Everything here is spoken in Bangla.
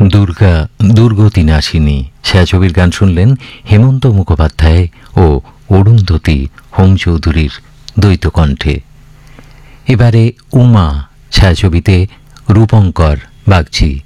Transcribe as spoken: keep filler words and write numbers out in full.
দুর্গা দুর্গতি নাশিনী ছায়াছবির গান শুনলেন হেমন্ত মুখোপাধ্যায় ও অরুন্ধতী হোম চৌধুরীর দ্বৈত কণ্ঠে। এবারে উমা ছায়াছবিতে রূপঙ্কর বাগচি।